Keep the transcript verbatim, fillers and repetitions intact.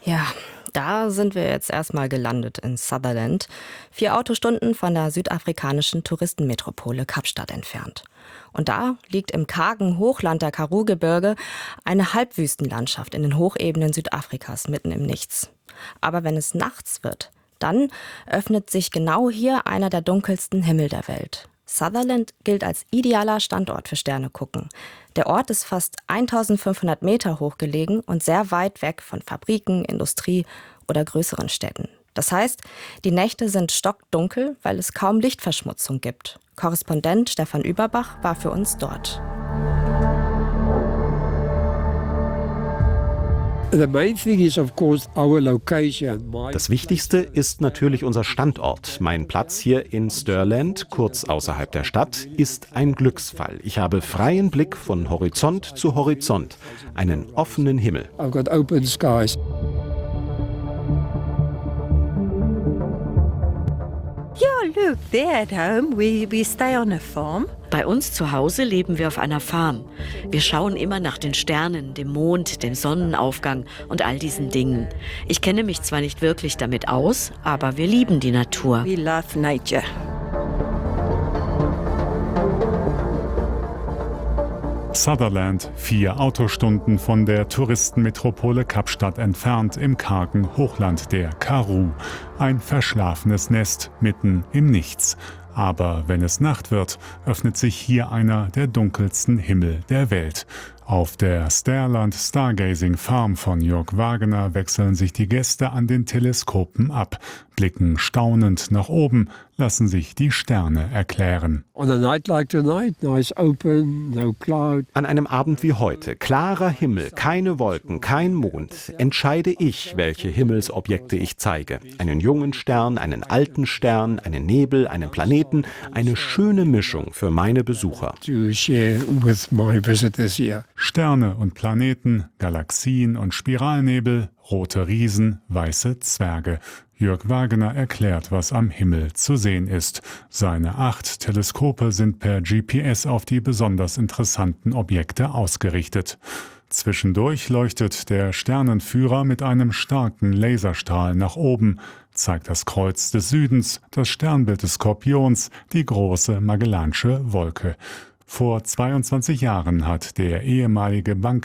Ja, da sind wir jetzt erstmal gelandet in Sutherland, vier Autostunden von der südafrikanischen Touristenmetropole Kapstadt entfernt. Und da liegt im kargen Hochland der Karoo-Gebirge eine Halbwüstenlandschaft in den Hochebenen Südafrikas mitten im Nichts. Aber wenn es nachts wird, dann öffnet sich genau hier einer der dunkelsten Himmel der Welt. Sutherland gilt als idealer Standort für Sternegucken. Der Ort ist fast eintausendfünfhundert Meter hoch gelegen und sehr weit weg von Fabriken, Industrie oder größeren Städten. Das heißt, die Nächte sind stockdunkel, weil es kaum Lichtverschmutzung gibt. Korrespondent Stefan Überbach war für uns dort. Das Wichtigste ist natürlich unser Standort. Mein Platz hier in Stirland, kurz außerhalb der Stadt, ist ein Glücksfall. Ich habe freien Blick von Horizont zu Horizont, einen offenen Himmel. I've got open skies. Yeah, look, there at home we, we stay on a farm. Bei uns zu Hause leben wir auf einer Farm. Wir schauen immer nach den Sternen, dem Mond, dem Sonnenaufgang und all diesen Dingen. Ich kenne mich zwar nicht wirklich damit aus, aber wir lieben die Natur. We love nature. Sutherland, vier Autostunden von der Touristenmetropole Kapstadt entfernt im kargen Hochland der Karoo. Ein verschlafenes Nest mitten im Nichts. Aber wenn es Nacht wird, öffnet sich hier einer der dunkelsten Himmel der Welt. Auf der Sterland Stargazing Farm von Jörg Wagener wechseln sich die Gäste an den Teleskopen ab, blicken staunend nach oben, lassen sich die Sterne erklären. On a night like tonight, nice open, no cloud. An einem Abend wie heute, klarer Himmel, keine Wolken, kein Mond, entscheide ich, welche Himmelsobjekte ich zeige. Einen jungen Stern, einen alten Stern, einen Nebel, einen Planeten, eine schöne Mischung für meine Besucher. To share with my visitors here. Sterne und Planeten, Galaxien und Spiralnebel, rote Riesen, weiße Zwerge. Jörg Wagener erklärt, was am Himmel zu sehen ist. Seine acht Teleskope sind per G P S auf die besonders interessanten Objekte ausgerichtet. Zwischendurch leuchtet der Sternenführer mit einem starken Laserstrahl nach oben, zeigt das Kreuz des Südens, das Sternbild des Skorpions, die große Magellansche Wolke. Vor zweiundzwanzig Jahren hat der ehemalige Bank